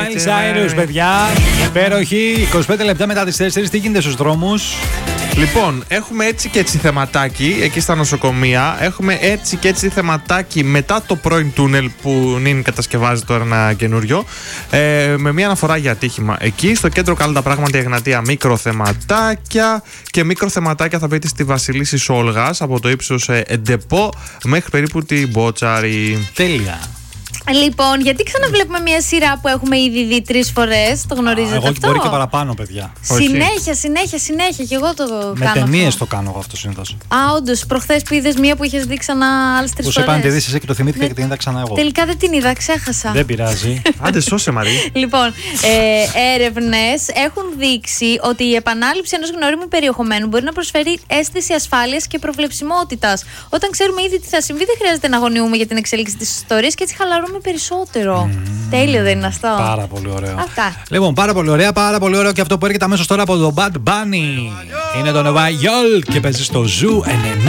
Miley Cyrus, παιδιά. Υπέροχη. 25 λεπτά μετά τις 4. Τι γίνεται στους δρόμους? Λοιπόν, έχουμε έτσι και έτσι θεματάκι εκεί στα νοσοκομεία. Έχουμε έτσι και έτσι θεματάκι μετά το πρώην τούνελ που νυν κατασκευάζει τώρα ένα καινούριο. Με μια αναφορά για ατύχημα. Εκεί στο κέντρο Καλά τα Πράγματα, η Εγνατία, μικροθεματάκια. Και μικροθεματάκια θα πείτε στη Βασιλίσσης Όλγας από το ύψος Εντεπό μέχρι περίπου την Μπότσαρη. Τέλεια. Λοιπόν, γιατί ξαναβλέπουμε μια σειρά που έχουμε ήδη δει 3 φορές, το γνωρίζετε εγώ αυτό? Μπορεί και παραπάνω, παιδιά. Συνέχεια, και εγώ το κάνω. Με ταινίες το κάνω εγώ αυτό συνήθως. Όντως, προχθές που είδες μία που είχες δει ξανά άλλες 3 φορές. Που σε είπαν τη δεις εσύ και το θυμήθηκα και την είδα ξανά εγώ. Τελικά δεν την είδα, ξέχασα. Δεν πειράζει. Άντε, σώσε Μαρή. Λοιπόν, έρευνες έχουν δείξει ότι η επανάληψη ενός γνώριμου περιεχομένου μπορεί να προσφέρει αίσθηση ασφάλειας και προβλεψιμότητας. Όταν ξέρουμε ήδη τι θα συμβεί, δεν χρειάζεται να αγωνιούμε για την εξέλιξη της ιστορίας και έτσι χαλαρούμε περισσότερο. Τέλειο, δεν είναι αυτό? Πάρα πολύ ωραίο. Αυτά. Λοιπόν, πάρα πολύ ωραία, πάρα πολύ ωραίο και αυτό που έρχεται αμέσως τώρα από το Bad Bunny. Είναι το Nova Yol και παίζει στο Zoo 90.